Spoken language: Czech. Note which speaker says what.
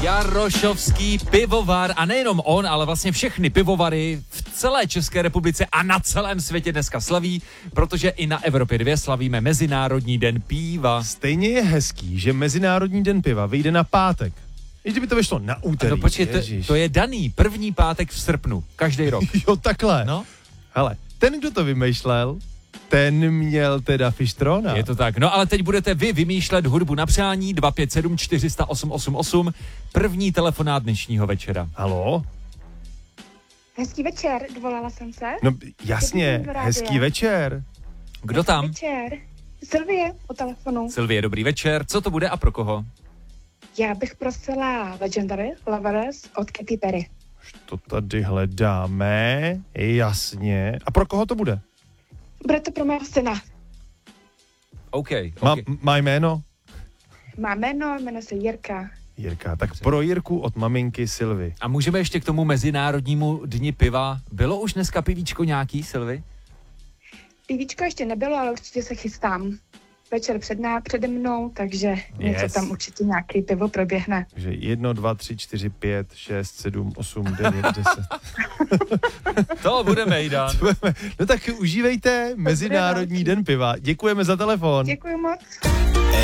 Speaker 1: Jarošovský pivovar a nejenom on, ale vlastně všechny pivovary v celé České republice a na celém světě dneska slaví, protože i na Evropě 2 slavíme Mezinárodní den piva.
Speaker 2: Stejně je hezký, že Mezinárodní den piva vyjde na pátek. I kdyby to vyšlo na úterý.
Speaker 1: No počkej, to je daný první pátek v srpnu, každý rok.
Speaker 2: Jo, takhle.
Speaker 1: No.
Speaker 2: Hele, ten, kdo to vymýšlel, ten měl teda fištrona.
Speaker 1: Je to tak. No ale teď budete vy vymýšlet hudbu na přání 257 408 88. První telefonát dnešního večera.
Speaker 2: Haló?
Speaker 3: Hezký večer, dovolala jsem se.
Speaker 2: No jasně, hezký večer.
Speaker 1: Kdo tam?
Speaker 3: Večer. Sylvie po telefonu.
Speaker 1: Sylvie, dobrý večer. Co to bude a pro koho?
Speaker 3: Já bych prosila Legendary Lovers od Katy Perry.
Speaker 2: To tady hledáme, jasně. A pro koho to bude?
Speaker 3: Bude to pro mého syna.
Speaker 1: OK.
Speaker 2: Má jméno?
Speaker 3: Má jméno se Jirka.
Speaker 2: Jirka, tak pro Jirku od maminky Sylvy.
Speaker 1: A můžeme ještě k tomu Mezinárodnímu dni piva. Bylo už dneska pivíčko nějaký, Sylvy?
Speaker 3: Pivíčko ještě nebylo, ale určitě se chystám. Večer přede mnou, takže něco tam určitě nějaký pivo proběhne.
Speaker 2: Takže 1, 2, 3, 4, 5, 6, 7, 8, 9, 10.
Speaker 1: To budeme jídat.
Speaker 2: No tak užívejte Mezinárodní den piva. Děkujeme za telefon.
Speaker 3: Děkuji moc.